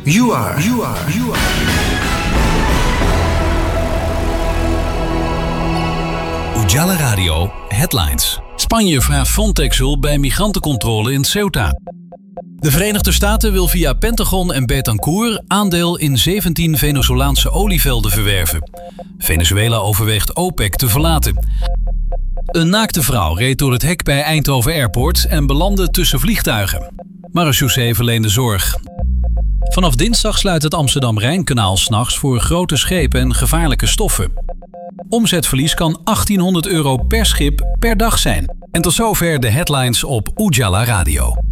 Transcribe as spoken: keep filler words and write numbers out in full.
You are. You are. You are. Ujala Radio Headlines. Spanje vraagt Frontex hulp bij migrantencontrole in Ceuta. De Verenigde Staten wil via Pentagon en Betancourt aandeel in zeventien Venezolaanse olievelden verwerven. Venezuela overweegt OPEC te verlaten. Een naakte vrouw reed door het hek bij Eindhoven Airport en belandde tussen vliegtuigen. Marechaussee verleende zorg. Vanaf dinsdag sluit het Amsterdam-Rijnkanaal 's nachts voor grote schepen en gevaarlijke stoffen. Omzetverlies kan achttienhonderd euro per schip per dag zijn. En tot zover de headlines op Ujala Radio.